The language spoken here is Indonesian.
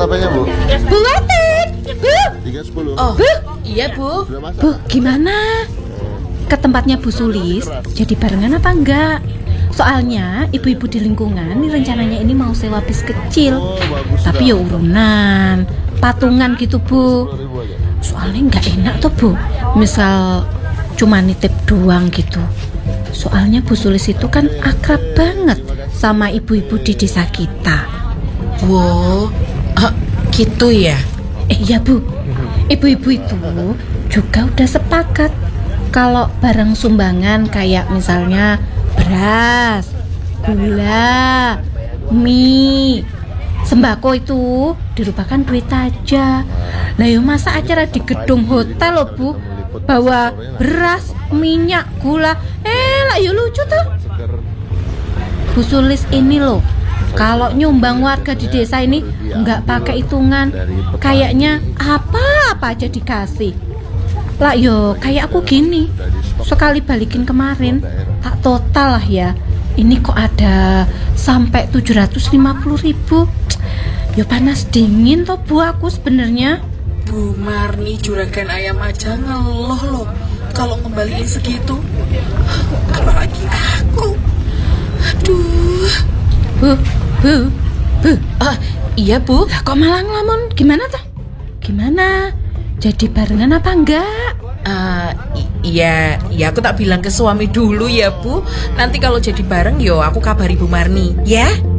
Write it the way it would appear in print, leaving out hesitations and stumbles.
martabaknya, Bu? Bu Watin, Bu. 310. Oh, iya Bu. Sudah masak? Bu, gimana? Ke tempatnya Bu Sulis, jadi barengan apa enggak? Soalnya ibu-ibu di lingkungan ini rencananya ini mau sewa bis kecil. Oh, bagus. Tapi ya urunan, patungan gitu Bu. 10.000 aja. Soalnya nggak enak tuh Bu, misal cuma nitip doang gitu. Soalnya Bu Sulis itu kan akrab banget sama ibu-ibu di desa kita. Wow, gitu ya. Iya Bu, ibu-ibu itu juga udah sepakat kalau barang sumbangan kayak misalnya beras, gula, mie, sembako itu dirupakan duit aja. Lah yo masa acara di gedung hotel loh Bu, bawa beras, minyak, gula. Lah yo lucu tuh. Bu Sulis ini loh, kalau nyumbang warga di desa ini nggak pakai hitungan, kayaknya apa-apa aja dikasih. Lah yo kayak aku gini, sekali balikin kemarin tak total lah ya. Ini kok ada sampai 750.000. Yo panas dingin toh Bu aku sebenarnya. Bu Marni juragan ayam aja ngeluh loh kalau ngembaliin segitu. Apalagi aku. Aduh. Bu. Iya Bu. Lah kok malah ngelamun? Gimana tuh? Gimana? Jadi barengan apa enggak? Iya, aku tak bilang ke suami dulu ya Bu. Nanti kalau jadi bareng yo aku kabari Bu Marni, ya.